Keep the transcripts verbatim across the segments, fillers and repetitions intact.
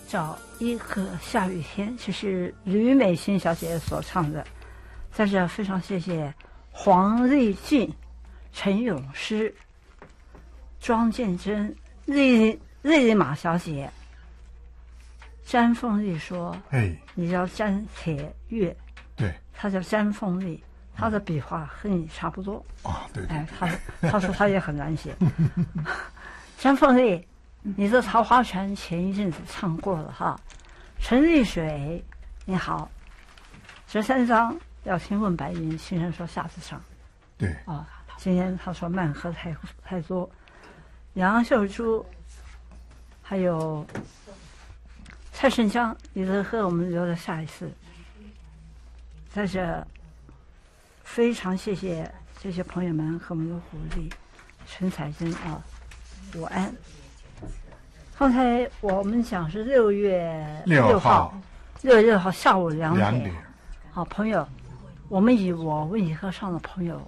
叫《一个下雨天》，这是吕美心小姐所唱的。在这非常谢谢黄丽俊、陈咏诗、庄建珍、丽丽马小姐。詹凤丽说：“ 哎， 你叫詹铁月， 对， 他叫詹凤丽，他的笔画和你差不多。 啊，对对哎，他他说他也很难写。詹凤丽，你这《桃花泉》前一阵子唱过了哈。陈丽水，你好，十三章要听问白云，新人说下次唱。 对啊、哦，今天他说慢喝太太多。杨秀珠，还有蔡胜江，你的歌我们留到下一次。在这非常谢谢这些朋友们和我们的鼓励。陈彩珍啊，午安。刚才我们讲是六月六号，六月六号下午两点。两点。好，朋友，我们以我为你歌唱的朋友，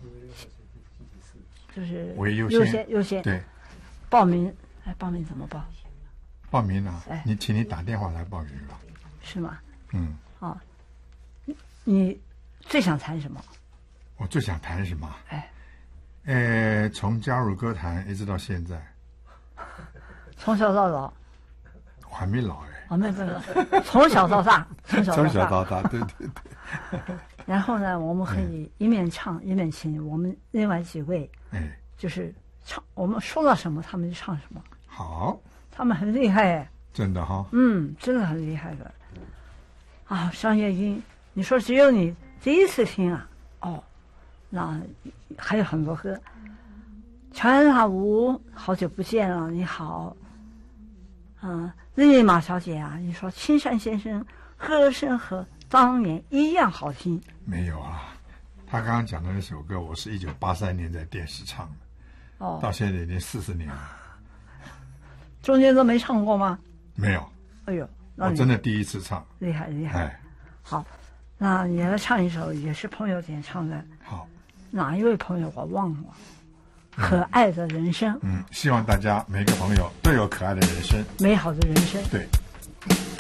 就是优先先优先。 对。 报名，哎，报名怎么报？ 报名啊，哎，你请你打电话来报名吧。 是吗？ 嗯。 哦，你最想谈什么？ 我最想谈什么？ 哎， 呃，从加入歌坛一直到现在。 从小到老， 我还没老哎。 哦，没有没有，从小到大，从小到大， 从小到大，对对对。 然后呢，我们可以一面唱一面请我们另外几位， 哎， 就是唱，我们说到什么他们就唱什么。 好， 他们很厉害哎。 真的哈、哦。 嗯，真的很厉害的。啊，商业音，你说只有你第一次听啊？哦，那还有很多歌。乔安娜吴，好久不见了，你好。嗯，丽马小姐啊，你说青山先生歌声和当年一样好听。 没有啊，他刚刚讲的那首歌，我是一九八三年在电视唱的， 哦， 到现在已经四十年了。 中间都没唱过吗？ 没有。 哎呦， 我真的第一次唱。 厉害厉害。 哎， 好，那你来唱一首，也是朋友点唱的。 好， 哪一位朋友我忘了？可爱的人生。 嗯，希望大家每个朋友都有可爱的人生， 美好的人生。 对。